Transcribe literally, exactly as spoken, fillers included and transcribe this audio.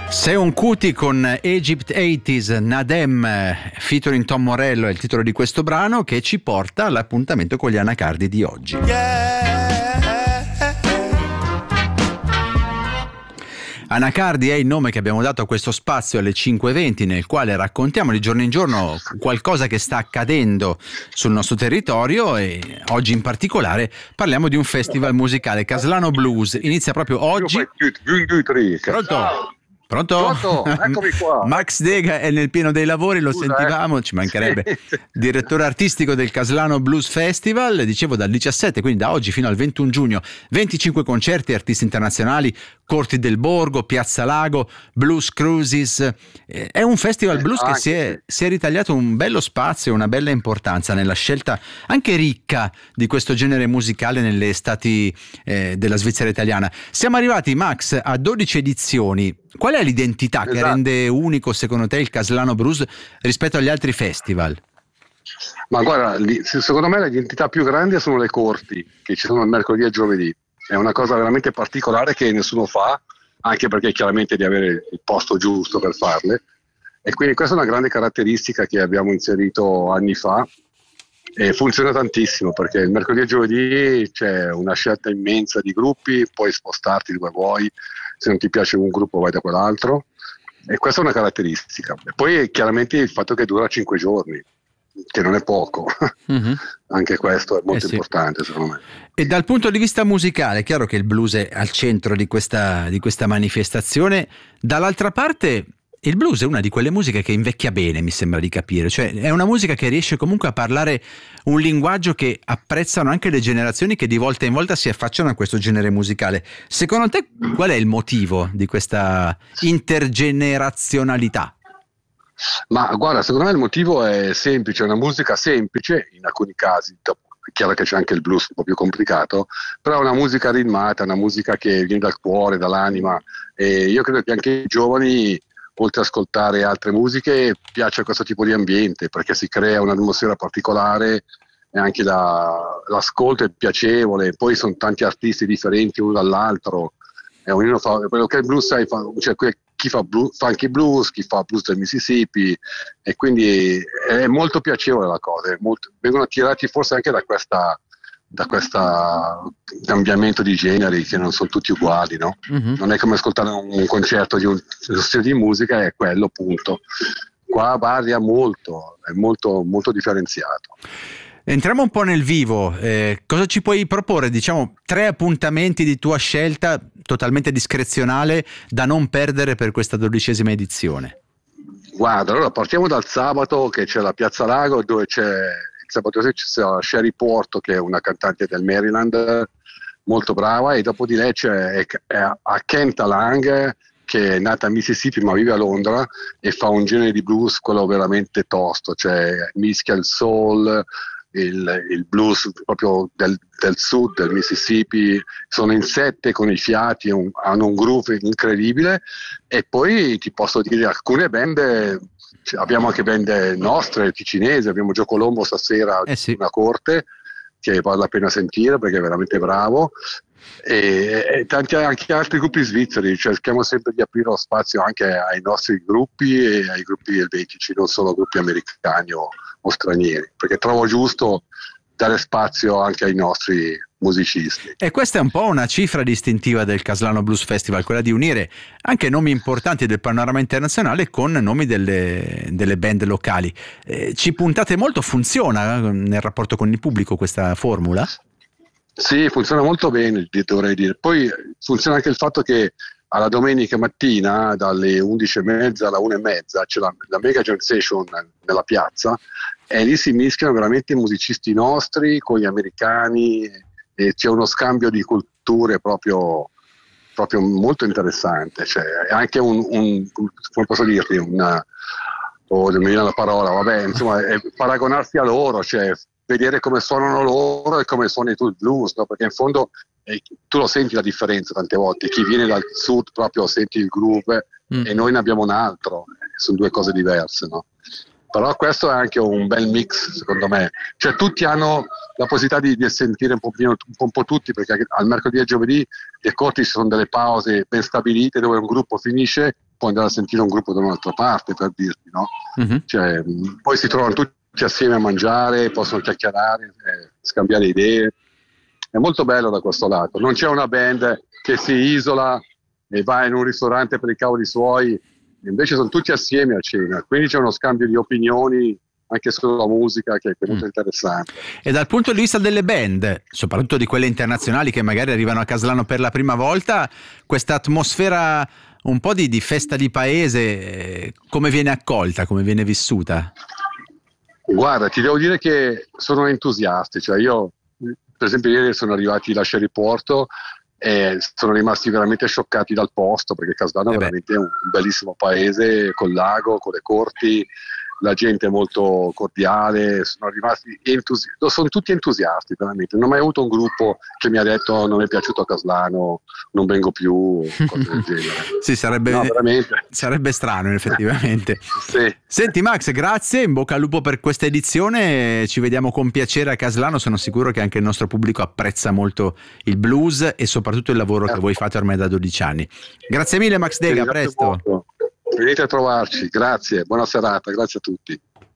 Sei un cutie con Egypt ottanta Nadem featuring Tom Morello è il titolo di questo brano, che ci porta all'appuntamento con gli anacardi di oggi. Anacardi è il nome che abbiamo dato a questo spazio alle cinque e venti, nel quale raccontiamo di giorno in giorno qualcosa che sta accadendo sul nostro territorio, e oggi in particolare parliamo di un festival musicale, Caslano Blues. Inizia proprio oggi. Pronto? Pronto? Pronto? Eccomi qua. Max Dega è nel pieno dei lavori, lo Scusa, sentivamo, eh. ci mancherebbe. Sì. Direttore artistico del Caslano Blues Festival, dicevo dal diciassette, quindi da oggi fino al ventuno giugno, venticinque concerti, artisti internazionali, Corti del Borgo, Piazza Lago, Blues Cruises. Eh, È un festival blues che si è, si è ritagliato un bello spazio, una bella importanza nella scelta anche ricca di questo genere musicale nelle estati eh, della Svizzera italiana. Siamo arrivati, Max, a dodici edizioni. Qual è l'identità che Esatto. rende unico secondo te il Caslano Blues rispetto agli altri festival? Ma guarda, li- secondo me l'identità più grande sono le corti che ci sono il mercoledì e il giovedì. È una cosa veramente particolare che nessuno fa, anche perché chiaramente devi avere il posto giusto per farle. E quindi questa è una grande caratteristica che abbiamo inserito anni fa e funziona tantissimo, perché il mercoledì e il giovedì c'è una scelta immensa di gruppi, puoi spostarti dove vuoi, se non ti piace un gruppo vai da quell'altro, e questa è una caratteristica. E poi chiaramente il fatto che dura cinque giorni, che non è poco. Mm-hmm. Anche questo è molto Eh sì. importante secondo me. E dal punto di vista musicale, è chiaro che il blues è al centro di questa, di questa manifestazione. Dall'altra parte, il blues è una di quelle musiche che invecchia bene, mi sembra di capire. Cioè, è una musica che riesce comunque a parlare un linguaggio che apprezzano anche le generazioni che di volta in volta si affacciano a questo genere musicale. Secondo te, qual è il motivo di questa intergenerazionalità? Ma guarda, secondo me il motivo è semplice, è una musica semplice, in alcuni casi, dopo è chiaro che c'è anche il blues un po' più complicato, però è una musica ritmata, una musica che viene dal cuore, dall'anima, e io credo che anche i giovani, oltre ad ascoltare altre musiche, piace questo tipo di ambiente, perché si crea un'atmosfera particolare e anche la, l'ascolto è piacevole, poi sono tanti artisti differenti uno dall'altro, e ognuno fa quello che il blues sai, fa, cioè chi fa blues, funky blues, chi fa blues del Mississippi, e quindi è molto piacevole la cosa, è molto, vengono attirati forse anche da questa da questo cambiamento di generi che non sono tutti uguali, no? Mm-hmm. Non è come ascoltare un, un concerto di un, un stile di musica, è quello, punto. Qua varia molto, è molto molto differenziato. Entriamo un po' nel vivo, eh, cosa ci puoi proporre? Diciamo tre appuntamenti di tua scelta, totalmente discrezionale, da non perdere per questa dodicesima edizione. Guarda, allora partiamo dal sabato, che c'è la Piazza Lago, dove c'è il sabato c'è Sherry Porto, che è una cantante del Maryland molto brava, e dopo di lei c'è è, è a Kenta Lang, che è nata a Mississippi ma vive a Londra e fa un genere di blues quello veramente tosto, cioè mischia il soul, Il, il blues proprio del, del sud del Mississippi, sono in sette con i fiati, un, hanno un groove incredibile. E poi ti posso dire alcune band, cioè, abbiamo anche band nostre, ticinesi, abbiamo Gio Colombo stasera, eh sì. una corte che vale la pena sentire perché è veramente bravo, e, e tanti anche altri gruppi svizzeri, cerchiamo sempre di aprire lo spazio anche ai nostri gruppi e ai gruppi elvetici, non solo gruppi americani o, o stranieri, perché trovo giusto dare spazio anche ai nostri musicisti. E questa è un po' una cifra distintiva del Caslano Blues Festival, quella di unire anche nomi importanti del panorama internazionale con nomi delle, delle band locali. Eh, ci puntate molto, funziona nel rapporto con il pubblico questa formula? Sì, funziona molto bene, dovrei dire. Poi funziona anche il fatto che alla domenica mattina dalle undici e mezza alla una e mezza c'è la, la Mega Jam Session nella piazza, e lì si mischiano veramente i musicisti nostri con gli americani, e c'è uno scambio di culture proprio, proprio molto interessante. Cioè, è anche un, un come posso dirti, una, oh, mi viene la parola, vabbè, insomma, è paragonarsi a loro, cioè vedere come suonano loro e come suoni tu il blues, no? Perché in fondo eh, tu lo senti la differenza tante volte, chi viene dal sud proprio senti il groove mm. e noi ne abbiamo un altro, sono due cose diverse, no? Però questo è anche un bel mix secondo me, cioè tutti hanno la possibilità di, di sentire un po', un, po', un po' tutti, perché al mercoledì e giovedì le corti ci sono delle pause ben stabilite dove un gruppo finisce puoi andare a sentire un gruppo da un'altra parte, per dirti, no? Mhm. Cioè, mh, poi si trovano tutti assieme a mangiare, possono chiacchierare, eh, scambiare idee. È molto bello da questo lato. Non c'è una band che si isola e va in un ristorante per i cavoli suoi, invece sono tutti assieme a cena, quindi c'è uno scambio di opinioni anche sulla musica che è molto Mm. interessante. E dal punto di vista delle band, soprattutto di quelle internazionali che magari arrivano a Caslano per la prima volta, questa atmosfera un po' di, di festa di paese, eh, come viene accolta, come viene vissuta? Guarda, ti devo dire che sono entusiasti, cioè io, per esempio, ieri sono arrivati da Sherryporto e sono rimasti veramente scioccati dal posto, perché Caslano Eh è beh. veramente un bellissimo paese col lago, con le corti, la gente è molto cordiale, sono rimasti entusi- sono tutti entusiasti, veramente. Non ho mai avuto un gruppo che mi ha detto non mi è piaciuto Caslano, non vengo più, cose del genere. Sì, sarebbe, No, veramente. sarebbe strano effettivamente. Sì. Senti Max, grazie, in bocca al lupo per questa edizione, ci vediamo con piacere a Caslano, sono sicuro che anche il nostro pubblico apprezza molto il blues e soprattutto il lavoro che voi fate ormai da dodici anni. Grazie mille Max Ti Dega, a ringrazio presto. molto. Venite a trovarci, grazie, buona serata, grazie a tutti.